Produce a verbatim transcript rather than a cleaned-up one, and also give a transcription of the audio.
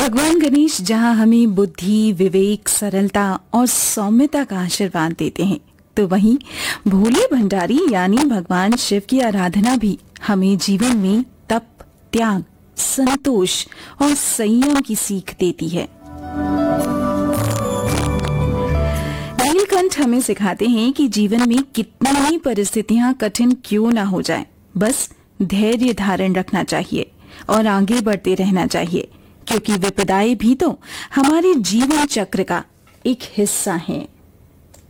भगवान गणेश जहां हमें बुद्धि, विवेक, सरलता और सौम्यता का आशीर्वाद देते हैं, तो वहीं भोले भंडारी यानी भगवान शिव की आराधना भी हमें जीवन में तप, त्याग, संतोष और संयम की सीख देती है। नीलकंठ हमें सिखाते हैं कि जीवन में कितनी ही परिस्थितियां कठिन क्यों ना हो जाएं, बस धैर्य धारण रखना चाहिए और आगे बढ़ते रहना चाहिए, क्योंकि विपदाएं भी तो हमारे जीवन चक्र का एक हिस्सा हैं।